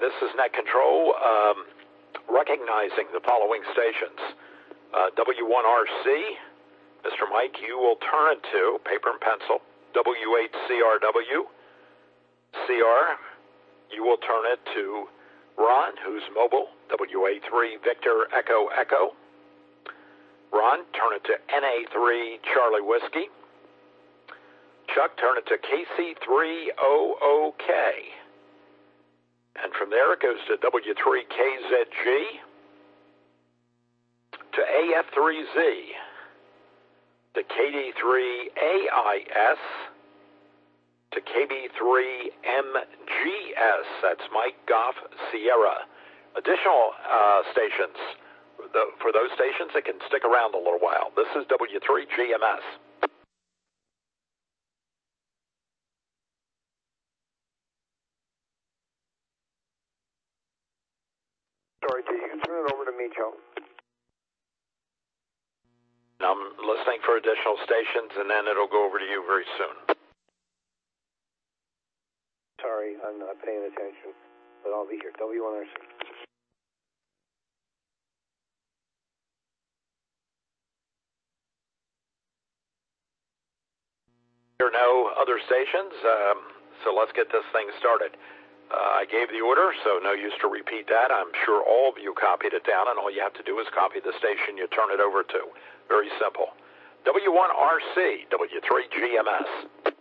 This is Net Control, recognizing the following stations. W1RC, Mr. Mike, you will turn it to, paper and pencil, W8CRW. CR, you will turn it to Ron, who's mobile, WA3 Victor Echo Echo. Ron, turn it to NA3 Charlie Whiskey. Chuck, turn it to KC3OOK. And from there it goes to W3KZG, to AF3Z, to KD3AIS, to KB3MGS, that's Mike Goff Sierra. Additional stations, for those stations that can stick around a little while. This is W3GMS. Sorry, you can turn it over to me, Joe. I'm listening for additional stations, and then it'll go over to you very soon. Sorry, I'm not paying attention, but I'll be here. W1RC. There are no other stations, so let's get this thing started. I gave the order, so no use to repeat that. I'm sure all of you copied it down, and all you have to do is copy the station you turn it over to. Very simple. W1RC, W3GMS.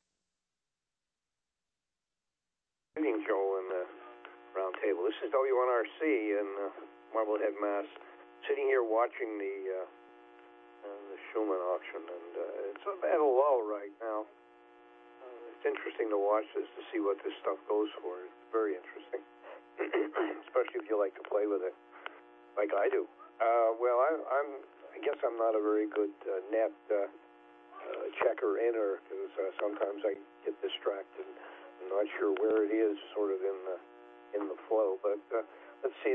Good evening, Joe, and round table. This is W1RC in Marblehead, Mass. Sitting here watching the Schumann auction, and it's at a lull right now. It's interesting to watch this to see what this stuff goes for. It's very interesting, especially if you like to play with it, like I do. I guess I'm not a very good net checker inner, because sometimes I get distracted. I'm not sure where it is, sort of in the flow. But let's see.